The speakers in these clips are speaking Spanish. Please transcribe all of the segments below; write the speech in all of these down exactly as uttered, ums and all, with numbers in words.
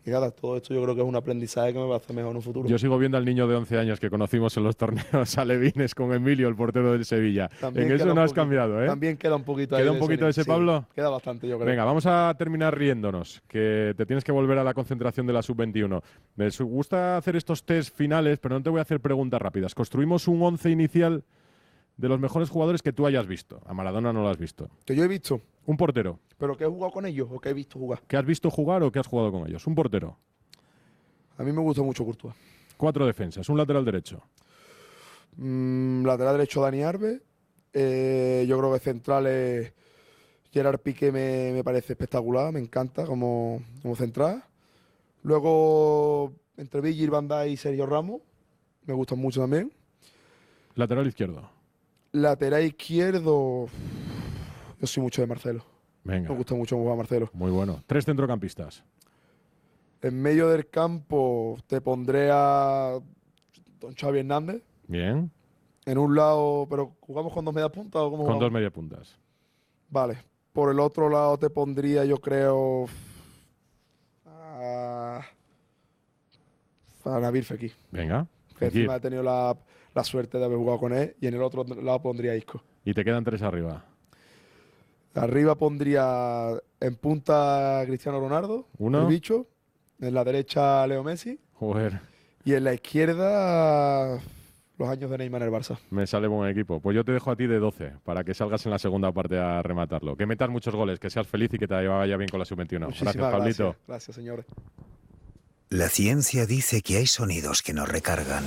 Y nada, todo esto yo creo que es un aprendizaje que me va a hacer mejor en un futuro. Yo sigo viendo al niño de once años que conocimos en los torneos alevines con Emilio, el portero del Sevilla. También en eso queda no un has poquito, cambiado, ¿eh? También queda un poquito ahí ¿Queda un de poquito de ese, sí, Pablo? Queda bastante, yo creo. Venga, vamos a terminar riéndonos, que te tienes que volver a la concentración de la sub veintiuno. Me gusta hacer estos test finales, pero no te voy a hacer preguntas rápidas. Construimos un once inicial de los mejores jugadores que tú hayas visto. A Maradona no lo has visto. Que yo he visto. Un portero. ¿Pero que he jugado con ellos o que he visto jugar? ¿Que has visto jugar o que has jugado con ellos? Un portero. A mí me gusta mucho Courtois. Cuatro defensas. Un lateral derecho. Mm, lateral derecho Dani Alves. Eh, yo creo que centrales Gerard Piqué me, me parece espectacular, me encanta como, como central. Luego entre Virgil van Dijk y Sergio Ramos, me gustan mucho también. Lateral izquierdo. Lateral izquierdo, yo soy mucho de Marcelo. Venga. Me gusta mucho jugar Marcelo. Muy bueno. Tres centrocampistas. En medio del campo te pondré a don Xavi Hernández. Bien. En un lado, pero ¿jugamos con dos medias puntas o cómo Con jugamos? dos medias puntas. Vale. Por el otro lado te pondría, yo creo, a, a Nabil Fekir. Venga. Que Fekir. encima he tenido la, la suerte de haber jugado con él. Y en el otro lado pondría a Isco. Y te quedan tres arriba. Arriba pondría en punta a Cristiano Ronaldo, Uno. el bicho. En la derecha Leo Messi. Joder. Y en la izquierda los años de Neymar en el Barça. Me sale buen equipo. Pues yo te dejo a ti de doce para que salgas en la segunda parte a rematarlo. Que metas muchos goles, que seas feliz y que te vaya bien con la sub veintiuno. Muchísimas Gracias, Pablito. Gracias, gracias, señores. La ciencia dice que hay sonidos que nos recargan.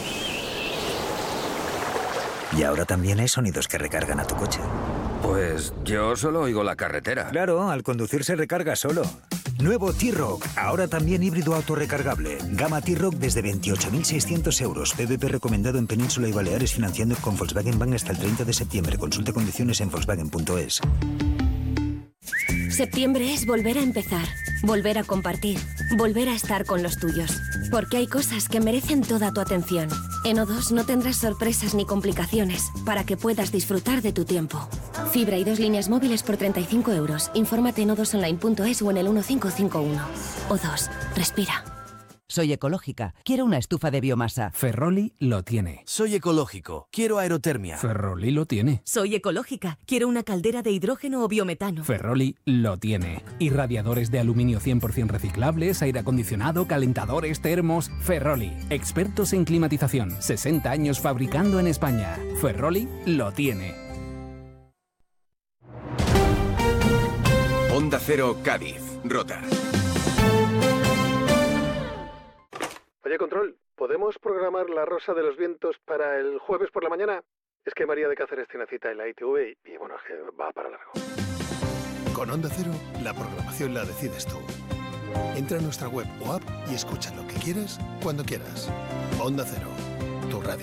Y ahora también hay sonidos que recargan a tu coche. Pues yo solo oigo la carretera. Claro, al conducir se recarga solo. Nuevo T-Rock, ahora también híbrido autorrecargable. Gama T-Rock desde veintiocho mil seiscientos euros. P V P recomendado en Península y Baleares, financiando con Volkswagen Bank hasta el treinta de septiembre. Consulte condiciones en volkswagen punto es. Septiembre es volver a empezar, volver a compartir, volver a estar con los tuyos. Porque hay cosas que merecen toda tu atención. En O dos no tendrás sorpresas ni complicaciones para que puedas disfrutar de tu tiempo. Fibra y dos líneas móviles por treinta y cinco euros. Infórmate en o dos online punto es o en el uno cinco cinco uno. O dos, respira. Soy ecológica. Quiero una estufa de biomasa. Ferroli lo tiene. Soy ecológico. Quiero aerotermia. Ferroli lo tiene. Soy ecológica. Quiero una caldera de hidrógeno o biometano. Ferroli lo tiene. Y radiadores de aluminio cien por ciento reciclables, aire acondicionado, calentadores, termos. Ferroli. Expertos en climatización. sesenta años fabricando en España. Ferroli lo tiene. Onda Cero Cádiz. Rota. Oye, Control, ¿podemos programar La Rosa de los Vientos para el jueves por la mañana? Es que María de Cáceres tiene cita en la I T V y, y bueno, es que va para largo. Con Onda Cero, la programación la decides tú. Entra a nuestra web o app y escucha lo que quieres, cuando quieras. Onda Cero, tu radio.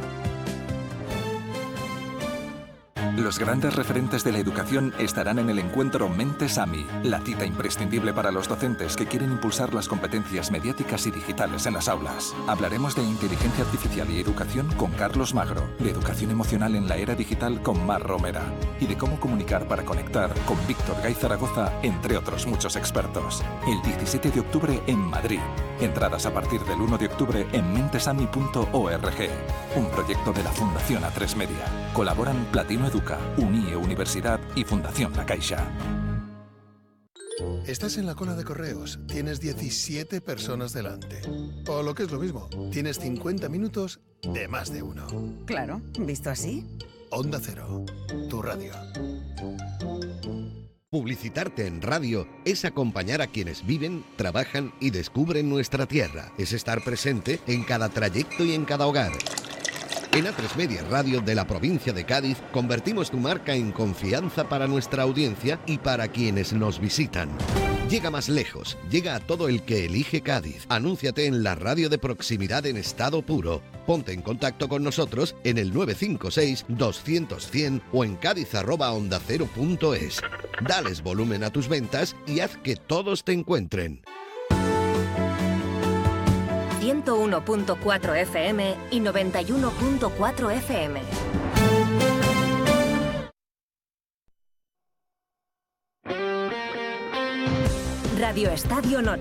Los grandes referentes de la educación estarán en el encuentro Mentes A M I, la cita imprescindible para los docentes que quieren impulsar las competencias mediáticas y digitales en las aulas. Hablaremos de inteligencia artificial y educación con Carlos Magro, de educación emocional en la era digital con Mar Romera y de cómo comunicar para conectar con Víctor Gay Zaragoza, entre otros muchos expertos. El diecisiete de octubre en Madrid. Entradas a partir del uno de octubre en mentesami punto org. Un proyecto de la Fundación A tres Media. Colaboran Platino Educa, Unie Universidad y Fundación La Caixa. Estás en la cola de correos, tienes diecisiete personas delante. O lo que es lo mismo, tienes cincuenta minutos de más de uno. Claro, visto así. Onda Cero, tu radio. Publicitarte en radio es acompañar a quienes viven, trabajan y descubren nuestra tierra. Es estar presente en cada trayecto y en cada hogar. En A tres Media Radio de la provincia de Cádiz convertimos tu marca en confianza para nuestra audiencia y para quienes nos visitan. Llega más lejos, llega a todo el que elige Cádiz. Anúnciate en la radio de proximidad en estado puro. Ponte en contacto con nosotros en el nueve cinco seis, doscientos, cien o en cádiz arroba onda cero punto es. Dales volumen a tus ventas y haz que todos te encuentren. ciento uno punto cuatro F M y noventa y uno punto cuatro F M. Radio Estadio Noche.